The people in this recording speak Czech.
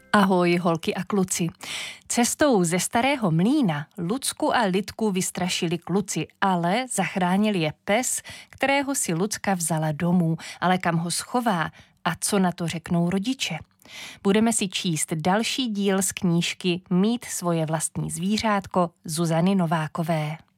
Ahoj, holky a kluci. Cestou ze Starého Mlýna Lucku a Lidku vystrašili kluci, ale zachránil je pes, kterého si Lucka vzala domů, ale kam ho schová a co na to řeknou rodiče. Budeme si číst další díl z knížky Mít svoje vlastní zvířátko Zuzany Novákové.